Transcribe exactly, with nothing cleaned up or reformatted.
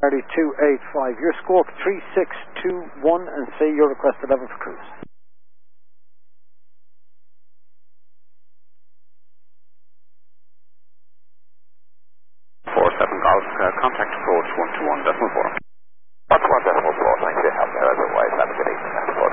two eight five. Your score three six two one and say your requested level for cruise. four seven Golf, uh, contact approach one two one decimal four.